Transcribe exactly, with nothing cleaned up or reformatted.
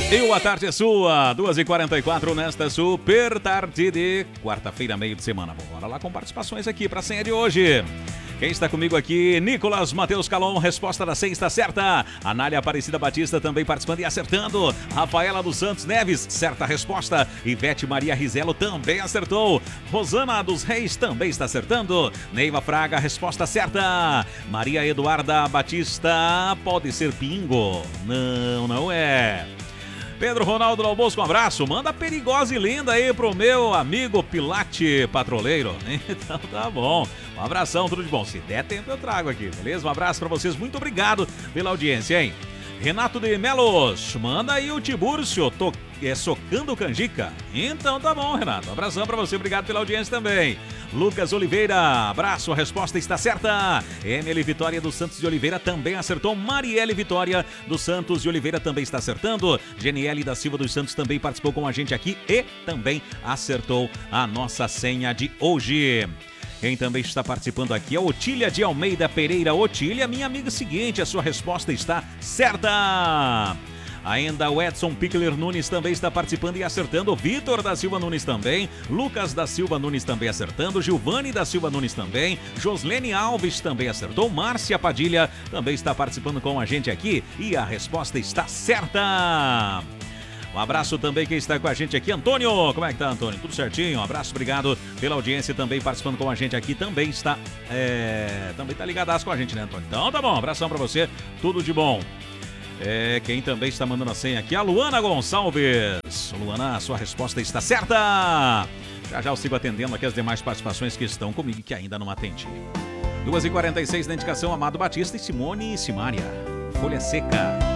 E o A Tarde é Sua, duas e quarenta e quatro nesta super tarde de quarta-feira, meio de semana. Bora lá com participações aqui para a senha de hoje. Quem está comigo aqui? Nicolas Matheus Calon, resposta da senha está certa. Anália Aparecida Batista também participando e acertando. Rafaela dos Santos Neves, certa resposta. Ivete Maria Rizelo também acertou. Rosana dos Reis também está acertando. Neiva Fraga, resposta certa. Maria Eduarda Batista, pode ser pingo? Não, não é. Pedro Ronaldo Dalbosco, um abraço. Manda perigosa e linda aí pro meu amigo Pilate Patroleiro. Então tá bom. Um abração, tudo de bom. Se der tempo eu trago aqui, beleza? Um abraço pra vocês. Muito obrigado pela audiência, hein? Renato de Melos, manda aí o Tibúrcio, tô é, socando canjica. Então tá bom, Renato. Um abração pra você, obrigado pela audiência também. Lucas Oliveira, abraço, a resposta está certa. Emily Vitória dos Santos de Oliveira também acertou. Marielle Vitória dos Santos de Oliveira também está acertando. Geniele da Silva dos Santos também participou com a gente aqui e também acertou a nossa senha de hoje. Quem também está participando aqui é Otília de Almeida Pereira. Otília, minha amiga seguinte, a sua resposta está certa. Ainda o Edson Pickler Nunes também está participando e acertando. Vitor da Silva Nunes também. Lucas da Silva Nunes também acertando. Gilvane da Silva Nunes também. Joslene Alves também acertou. Márcia Padilha também está participando com a gente aqui. E a resposta está certa. Um abraço também quem está com a gente aqui, Antônio. Como é que tá, Antônio? Tudo certinho? Um abraço, obrigado pela audiência também participando com a gente aqui. Também está, é... também tá ligadaço com a gente, né, Antônio? Então tá bom, um abração pra você, tudo de bom. É, quem também está mandando a senha aqui, a Luana Gonçalves. Luana, a sua resposta está certa. Já já eu sigo atendendo aqui as demais participações que estão comigo e que ainda não atendi. duas e quarenta e seis na indicação, Amado Batista e Simone Simária. Folha Seca.